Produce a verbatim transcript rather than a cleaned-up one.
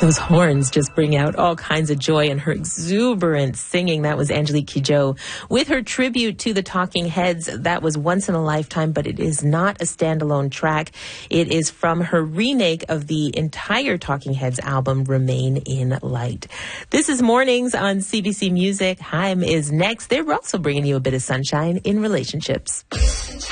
Those horns just bring out all kinds of joy, and her exuberant singing. That was Angelique Kidjo with her tribute to the Talking Heads. That was Once in a Lifetime, but it is not a standalone track. It is from her remake of the entire Talking Heads album, Remain in Light. This is Mornings on C B C Music. Haim is next. They're also bringing you a bit of sunshine in relationships.